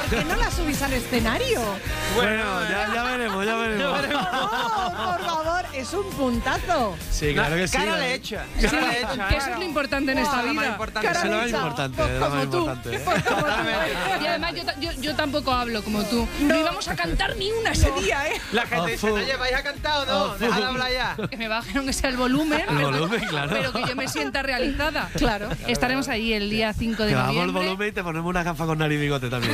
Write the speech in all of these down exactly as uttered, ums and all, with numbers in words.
qué no la subís al escenario? Bueno, ya, ya veremos, ya veremos. Oh, por favor, es un puntazo. Sí, claro que sí. Cara claro. le echa. Sí, Cara le echa. que eso es lo importante en esta Lo más vida. importante. Cara Eso es lo más le echa. importante, Pues es lo más como tú. importante. ¿eh? Pues como tú. Y además yo, ta- yo, yo tampoco hablo como tú. No íbamos a cantar ni una ese día, ¿eh? La gente Oh, dice, fu. oye, ¿vais a cantar o no? Oh, fu. Déjala hablar ya. Que me bajen aunque sea el volumen. El ¿verdad? volumen, claro. Pero que yo me sienta realizada. Claro. Estaremos ahí el día cinco de Te bajamos el noviembre. volumen y te ponemos una gafa con nariz y bigote también.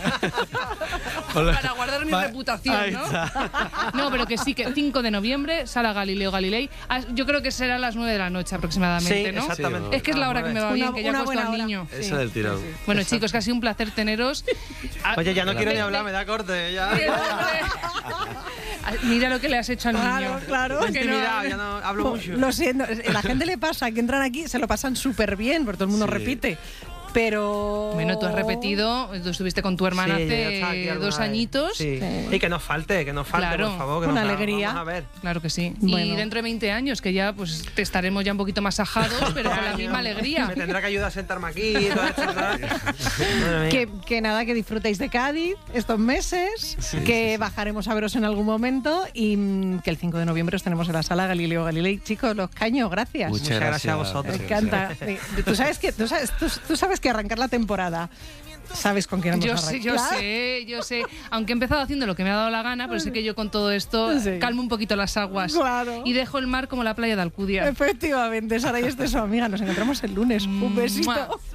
Para guardar mi Va- reputación, ahí ¿no? está. No, pero que sí, que cinco de noviembre, Sala Galileo Galilei. Ah, Yo creo que será a las nueve de la noche aproximadamente, Sí, ¿no? exactamente. Es que es la hora que me va Una- bien, que ya una he puesto buena al hora. niño. Eso del tirón. Bueno, chicos, que ha sido un placer teneros. Ah, Oye, ya no quiero ni de- hablar, me da corte. Ya. de- Mira lo que le has hecho al Claro, niño. claro. Estoy Que no- intimidado, ya no hablo mucho. Lo siento, la gente le pasa que entran aquí, se lo pasan súper bien, porque todo el mundo Sí. repite. Pero. Bueno, tú has repetido, tú estuviste con tu hermana Sí, ya está aquí hace alguna dos vez. años. Sí. Sí. Y que nos falte, que nos falte, Claro. por favor. Que Una nos alegría. Vamos a ver. Claro que sí. Bueno. Y dentro de veinte años, que ya pues te estaremos ya un poquito más ajados, pero con la misma alegría. Me tendrá que ayudar a sentarme aquí y todo esto. ¿verdad? Madre mía. Que, que nada, que disfrutéis de Cádiz estos meses, Sí, que sí, sí. bajaremos a veros en algún momento y mm, que el cinco de noviembre os tenemos en la sala Galileo Galilei. Chicos, los caños, gracias. Muchas Muchas gracias, gracias a vosotros. Me muchas encanta. Sí. Tú sabes que tú sabes, tú, tú sabes que arrancar la temporada, sabes con quién hemos Yo sé, yo arrancado. sé, yo sé. Aunque he empezado haciendo lo que me ha dado la gana, pero sé que yo con todo esto Sí. calmo un poquito las aguas. Claro. Y dejo el mar como la playa de Alcudia. Efectivamente, Sara y este es su amiga. Nos encontramos el lunes. Un besito. Mua.